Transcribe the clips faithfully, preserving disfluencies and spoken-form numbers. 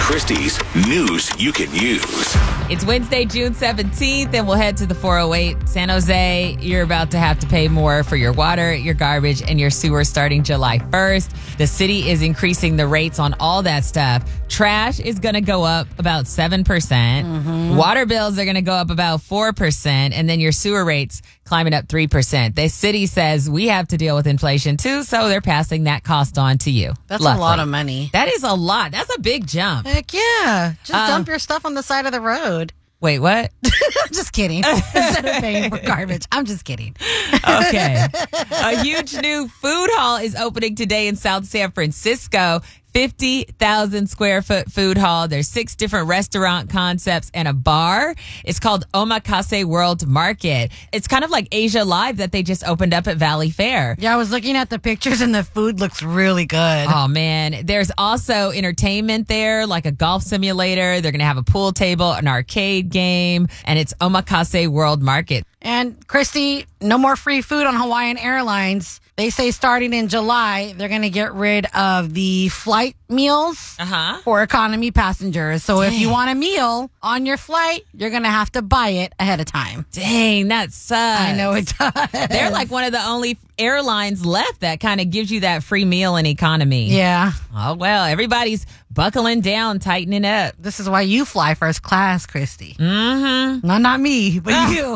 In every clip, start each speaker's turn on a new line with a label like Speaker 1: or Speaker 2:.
Speaker 1: Christie's news you can use.
Speaker 2: It's Wednesday, June seventeenth, and we'll head to the four oh eight. San Jose, you're about to have to pay more for your water, your garbage, and your sewer starting July first. The city is increasing the rates on all that stuff. Trash is going to go up about seven percent. Mm-hmm. Water bills are going to go up about four percent. And then your sewer rates climbing up three percent. The city says we have to deal with inflation too, so they're passing that cost on to you.
Speaker 3: That's
Speaker 2: Luckily.
Speaker 3: a lot of money.
Speaker 2: That is a lot. That's a big jump.
Speaker 3: Heck yeah. Just
Speaker 2: Uh,
Speaker 3: dump your stuff on the side of the road.
Speaker 2: Wait, what?
Speaker 3: I'm just kidding. Instead of paying for garbage. I'm just kidding.
Speaker 2: Okay. A huge new food hall is opening today in South San Francisco. fifty thousand square foot food hall. There's six different restaurant concepts and a bar. It's called Omakase World Market. It's kind of like Asia Live that they just opened up at Valley Fair.
Speaker 3: Yeah, I was looking at the pictures and the food looks really good.
Speaker 2: Oh, man. There's also entertainment there, like a golf simulator. They're going to have a pool table, an arcade game, and it's Omakase World Market.
Speaker 3: And Christy, no more free food on Hawaiian Airlines. They say starting in July, they're going to get rid of the flight meals
Speaker 2: Uh-huh.
Speaker 3: for economy passengers. So if you want a meal on your flight, you're going to have to buy it ahead of time.
Speaker 2: Dang, that sucks.
Speaker 3: I know it does.
Speaker 2: They're like one of the only airlines left that kind of gives you that free meal in economy.
Speaker 3: Yeah.
Speaker 2: Oh, well, everybody's buckling down, tightening up.
Speaker 3: This is why you fly first class, Christy.
Speaker 2: Mm-hmm.
Speaker 3: No, not me, but you.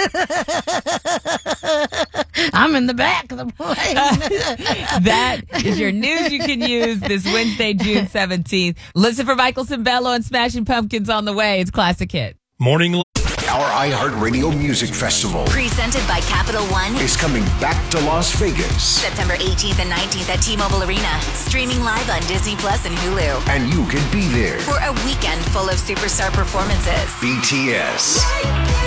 Speaker 3: I'm in the back of the plane.
Speaker 2: That is your news you can use this Wednesday, June seventeenth. Listen for Michael Cimbello and Smashing Pumpkins on the way. It's Classic Hit.
Speaker 4: Morning.
Speaker 1: Our iHeartRadio Music Festival
Speaker 5: Presented by Capital One.
Speaker 1: is coming back to Las Vegas.
Speaker 5: September eighteenth and nineteenth at T-Mobile Arena. Streaming live on Disney Plus and Hulu.
Speaker 1: And you can be there.
Speaker 5: For a weekend full of superstar performances.
Speaker 1: B T S.